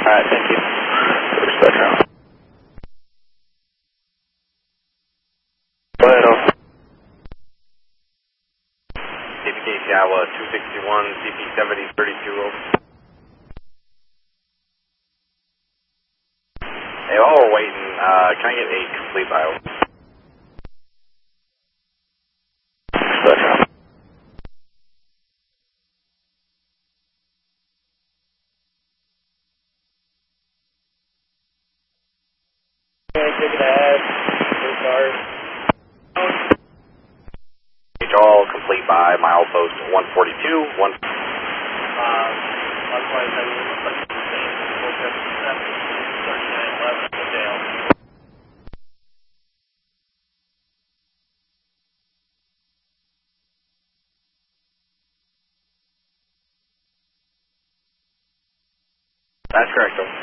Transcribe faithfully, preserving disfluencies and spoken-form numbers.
Alright, thank you. Spectrum. Go ahead, Austin. C P K C Iowa two sixty-one, C P seventy thirty-two, over. Hey, while we're waiting, uh, can I get eight complete by over? Spectrum. Ticket ahead, blue cars. H all complete by milepost one forty-two, one. Um, one twenty-seven, four seventy-seven, thirty-nine eleven, Dale. That's correct, over.